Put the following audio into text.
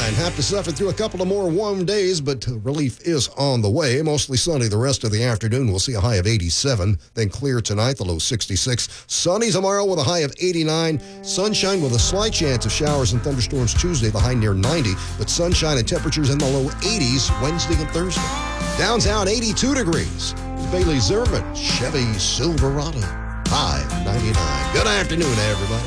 89. Have to suffer through a couple of more warm days, but relief is on the way. Mostly sunny the rest of the afternoon. We'll see a high of 87. Then clear tonight, the low 66. Sunny tomorrow with a high of 89. Sunshine with a slight chance of showers and thunderstorms Tuesday, the high near 90. But sunshine and temperatures in the low 80s Wednesday and Thursday. Downtown, 82 degrees. Bailey Zimmerman, Chevy Silverado, high 99. Good afternoon, everybody.